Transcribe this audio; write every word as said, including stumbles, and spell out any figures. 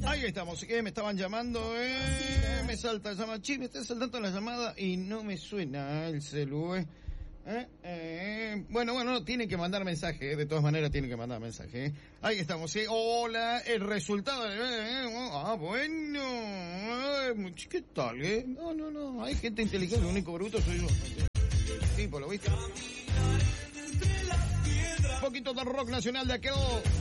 Ahí estamos, ¿qué? Me estaban llamando, eh, me salta, llama, chi, me está saltando la llamada y no me suena el celu, eh. Eh, eh, bueno, bueno, tiene que mandar mensaje, eh, de todas maneras tiene que mandar mensaje. Eh. Ahí estamos, eh. Hola, el resultado. Eh, eh, ah, bueno. Eh, ¿Qué tal, eh? No, no, no, hay gente inteligente, el único bruto soy yo. Sí, por lo visto. Un poquito de rock nacional de aquel.